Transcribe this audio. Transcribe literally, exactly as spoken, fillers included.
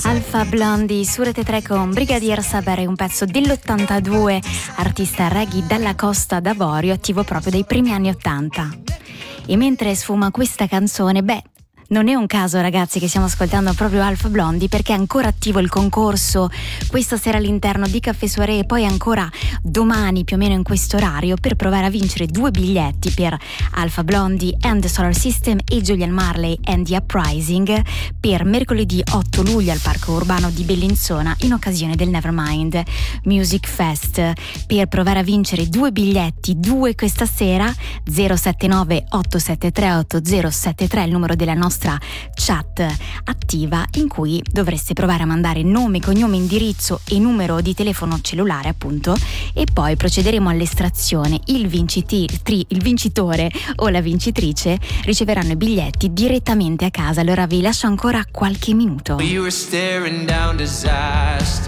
Alpha Blondy su Rete tre con Brigadier Saber, è un pezzo dell'ottantadue, artista reggae dalla Costa d'Avorio, attivo proprio dai primi anni ottanta. E mentre sfuma questa canzone, beh, non è un caso ragazzi che stiamo ascoltando proprio Alpha Blondy, perché è ancora attivo il concorso questa sera all'interno di Caffè Soirée e poi ancora domani più o meno in questo orario per provare a vincere due biglietti per Alpha Blondy and the Solar System e Julian Marley and the Uprising per mercoledì otto luglio al Parco Urbano di Bellinzona in occasione del Nevermind Music Fest. Per provare a vincere due biglietti, due questa sera, zero sette nove otto sette tre otto zero sette tre il numero della nostra chat attiva, in cui dovreste provare a mandare nome, cognome, indirizzo e numero di telefono cellulare appunto, e poi procederemo all'estrazione. Il, vinciti, tri, il vincitore o la vincitrice riceveranno i biglietti direttamente a casa. Allora vi lascio ancora qualche minuto. We were staring down disaster.